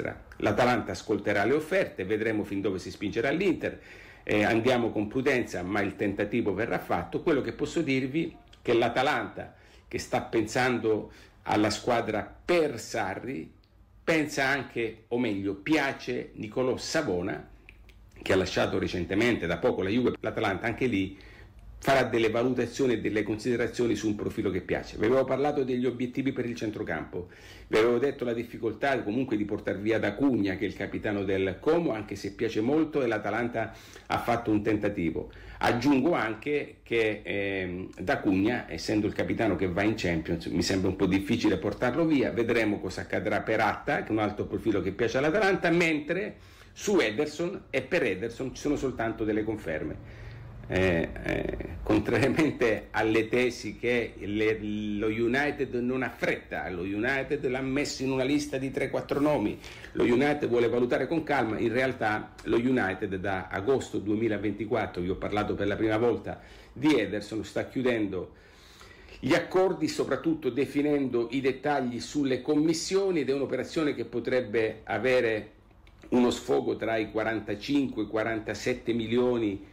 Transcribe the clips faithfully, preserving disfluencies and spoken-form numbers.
sinistra. L'Atalanta ascolterà le offerte, vedremo fin dove si spingerà l'Inter, eh, andiamo con prudenza, ma il tentativo verrà fatto. Quello che posso dirvi è che l'Atalanta, che sta pensando alla squadra per Sarri, pensa anche, o meglio, piace Nicolò Savona, che ha lasciato recentemente da poco la Juve. L'Atalanta anche lì farà delle valutazioni e delle considerazioni su un profilo che piace. Vi avevo parlato degli obiettivi per il centrocampo, vi avevo detto la difficoltà comunque di portare via D'Acugna, che è il capitano del Como, anche se piace molto, e l'Atalanta ha fatto un tentativo. Aggiungo anche che eh, D'Acugna, essendo il capitano che va in Champions, mi sembra un po' difficile portarlo via. Vedremo cosa accadrà per Atta, che è un altro profilo che piace all'Atalanta, mentre su Ederson e per Ederson ci sono soltanto delle conferme. Eh, eh, contrariamente alle tesi che le, lo United non ha fretta, lo United l'ha messo in una lista di tre quattro nomi, lo United vuole valutare con calma. In realtà lo United da agosto duemilaventiquattro, vi ho parlato per la prima volta di Ederson, sta chiudendo gli accordi, soprattutto definendo i dettagli sulle commissioni, ed è un'operazione che potrebbe avere uno sfogo tra i quarantacinque e i quarantasette milioni,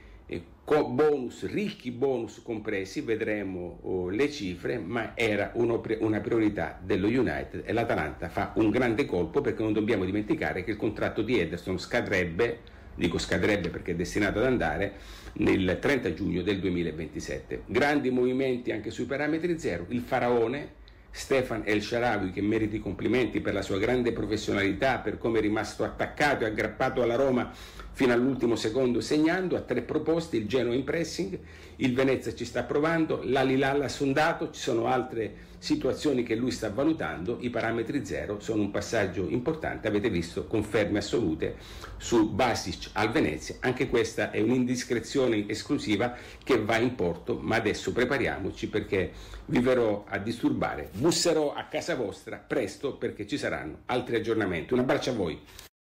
bonus, ricchi bonus compresi. Vedremo oh, le cifre, ma era uno, una priorità dello United, e l'Atalanta fa un grande colpo, perché non dobbiamo dimenticare che il contratto di Ederson scadrebbe, dico scadrebbe perché è destinato ad andare, nel trenta giugno del duemilaventisette. Grandi movimenti anche sui parametri zero. Il faraone Stefan El Shaarawy, che merita i complimenti per la sua grande professionalità, per come è rimasto attaccato e aggrappato alla Roma fino all'ultimo secondo, segnando, a tre proposte, il Genoa in pressing, il Venezia ci sta provando, l'Al-Hilal ha sondato, ci sono altre situazioni che lui sta valutando. I parametri zero sono un passaggio importante, avete visto conferme assolute su Basic al Venezia. Anche questa è un'indiscrezione esclusiva che va in porto, ma adesso prepariamoci, perché vi verrò a disturbare, busserò a casa vostra presto, perché ci saranno altri aggiornamenti. Un abbraccio a voi.